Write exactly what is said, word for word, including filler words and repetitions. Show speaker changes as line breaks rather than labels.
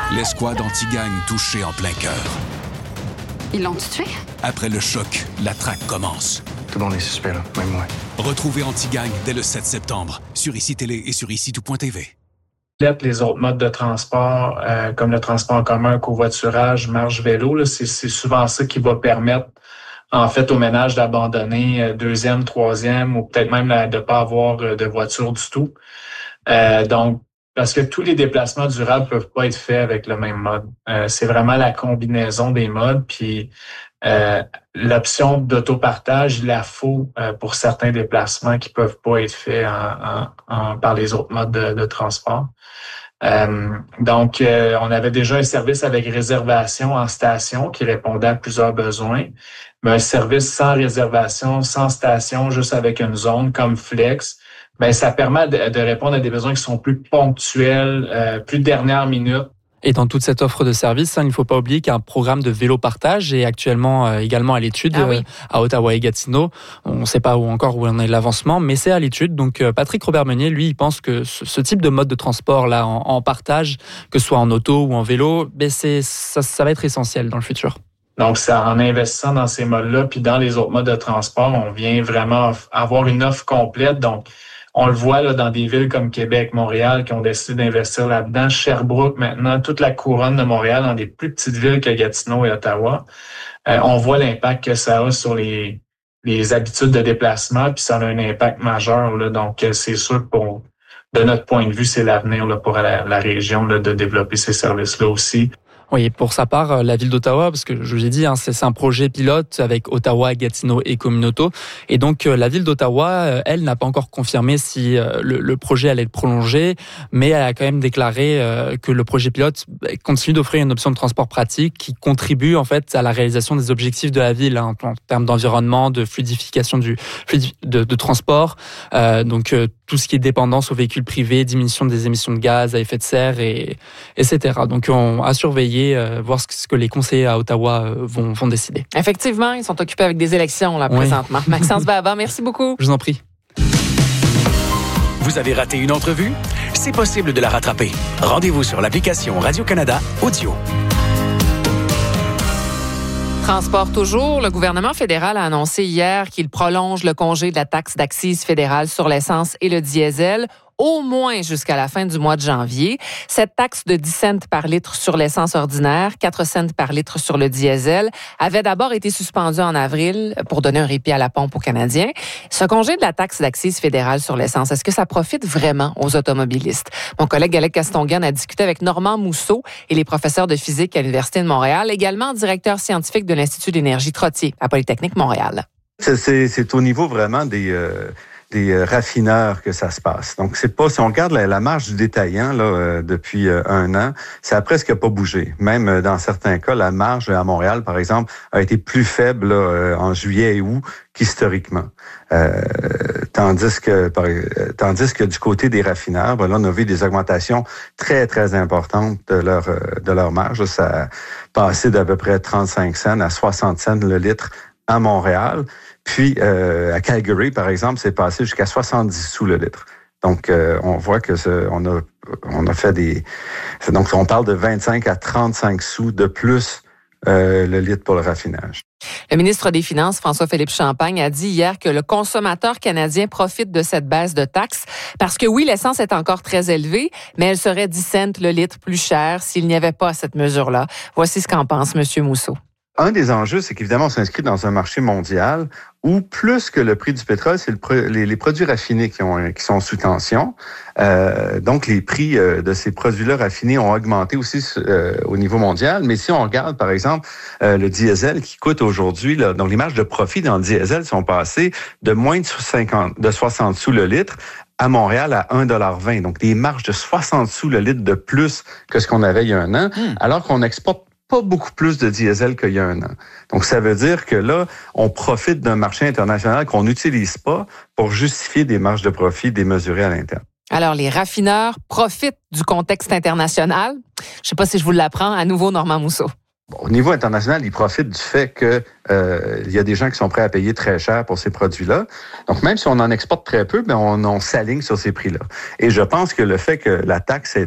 L'escouade anti-gang touchée en plein cœur.
Ils l'ont tué?
Après le choc, la traque commence.
Tout le monde est suspect, là, même moi.
Retrouvez Anti-Gang dès le sept septembre sur I C I Télé et sur ici tout point t v.
Les autres modes de transport, euh, comme le transport en commun, covoiturage, marche vélo, là, c'est, c'est souvent ça qui va permettre, en fait, aux ménages d'abandonner euh, deuxième, troisième ou peut-être même là, de ne pas avoir euh, de voiture du tout. Euh, donc, parce que tous les déplacements durables peuvent pas être faits avec le même mode. Euh, c'est vraiment la combinaison des modes, puis euh, l'option d'autopartage, il la faut euh, pour certains déplacements qui peuvent pas être faits en, en, en, par les autres modes de, de transport. Euh, donc, euh, on avait déjà un service avec réservation en station qui répondait à plusieurs besoins, mais un service sans réservation, sans station, juste avec une zone comme Flex, ben ça permet de, de répondre à des besoins qui sont plus ponctuels, euh, plus dernière minute.
Et dans toute cette offre de services, hein, il ne faut pas oublier qu'il y a un programme de vélo partage est actuellement euh, également à l'étude ah oui. euh, à Ottawa et Gatineau. On ne sait pas où encore où en est l'avancement, mais c'est à l'étude. Donc euh, Patrick Robert-Meunier, lui, il pense que ce, ce type de mode de transport là en, en partage, que ce soit en auto ou en vélo, ben c'est ça, ça va être essentiel dans le futur.
Donc, ça, en investissant dans ces modes-là, puis dans les autres modes de transport, on vient vraiment avoir une offre complète. Donc, on le voit là dans des villes comme Québec, Montréal, qui ont décidé d'investir là-dedans. Sherbrooke, maintenant, toute la couronne de Montréal, dans des plus petites villes que Gatineau et Ottawa. Euh, on voit l'impact que ça a sur les, les habitudes de déplacement, puis ça a un impact majeur. Là. Donc, c'est sûr que pour, de notre point de vue, c'est l'avenir là, pour la, la région là, de développer ces services-là aussi.
Oui, pour sa part, la ville d'Ottawa, parce que je vous ai dit, hein, c'est, c'est un projet pilote avec Ottawa, Gatineau et Communauto. Et donc, la ville d'Ottawa, elle, n'a pas encore confirmé si le, le projet allait être prolongé, mais elle a quand même déclaré que le projet pilote continue d'offrir une option de transport pratique qui contribue, en fait, à la réalisation des objectifs de la ville, hein, en termes d'environnement, de fluidification du, de, de transport. Euh, donc, tout ce qui est dépendance aux véhicules privés, diminution des émissions de gaz à effet de serre, et, et cetera. Donc, on a surveillé Euh, voir ce que les conseillers à Ottawa euh, vont, vont décider.
Effectivement, ils sont occupés avec des élections là, oui. présentement. Maxence Baba, merci beaucoup.
Je vous en prie.
Vous avez raté une entrevue? C'est possible de la rattraper. Rendez-vous sur l'application Radio-Canada Audio.
Transport toujours, le gouvernement fédéral a annoncé hier qu'il prolonge le congé de la taxe d'accise fédérale sur l'essence et le diesel au moins jusqu'à la fin du mois de janvier. Cette taxe de dix cents par litre sur l'essence ordinaire, quatre cents par litre sur le diesel, avait d'abord été suspendue en avril pour donner un répit à la pompe aux Canadiens. Ce congé de la taxe d'accise fédérale sur l'essence, est-ce que ça profite vraiment aux automobilistes? Mon collègue Alec Castonguay a discuté avec Normand Mousseau et les professeurs de physique à l'Université de Montréal, également directeur scientifique de l'Institut d'énergie Trottier à Polytechnique Montréal.
C'est, c'est, c'est au niveau vraiment des... Euh des euh, raffineurs que ça se passe. Donc, c'est pas, si on regarde la, la marge du détaillant là euh, depuis euh, un an, ça a presque pas bougé. Même euh, dans certains cas, la marge à Montréal, par exemple, a été plus faible là, euh, en juillet et août qu'historiquement. Euh, tandis que par, euh, tandis que du côté des raffineurs, ben là, on a vu des augmentations très, très importantes de leur, euh, de leur marge. Là, ça a passé d'à peu près trente-cinq cents à soixante cents le litre à Montréal. Puis, euh, à Calgary, par exemple, c'est passé jusqu'à soixante-dix sous le litre. Donc, euh, on voit que ce, on a on a fait des... Donc, on parle de vingt-cinq à trente-cinq sous de plus euh, le litre pour le raffinage.
Le ministre des Finances, François-Philippe Champagne, a dit hier que le consommateur canadien profite de cette baisse de taxes parce que oui, l'essence est encore très élevée, mais elle serait dix cents le litre plus cher s'il n'y avait pas cette mesure-là. Voici ce qu'en pense M. Mousseau.
Un des enjeux, c'est qu'évidemment, on s'inscrit dans un marché mondial où plus que le prix du pétrole, c'est le pro- les, les produits raffinés qui, ont, qui sont sous tension. Euh, donc, les prix euh, de ces produits-là raffinés ont augmenté aussi euh, au niveau mondial. Mais si on regarde, par exemple, euh, le diesel qui coûte aujourd'hui, là, donc les marges de profit dans le diesel sont passées de moins de cinquante, de soixante sous le litre à Montréal à un dollar vingt. Donc, des marges de soixante sous le litre de plus que ce qu'on avait il y a un an, mmh. alors qu'on exporte pas beaucoup plus de diesel qu'il y a un an. Donc, ça veut dire que là, on profite d'un marché international qu'on n'utilise pas pour justifier des marges de profit démesurées à l'interne.
Alors, les raffineurs profitent du contexte international. Je sais pas si je vous l'apprends. À nouveau, Normand Mousseau.
Bon, au niveau international, ils profitent du fait que euh, il y a des gens qui sont prêts à payer très cher pour ces produits-là. Donc, même si on en exporte très peu, ben on, on s'aligne sur ces prix-là. Et je pense que le fait que la taxe ait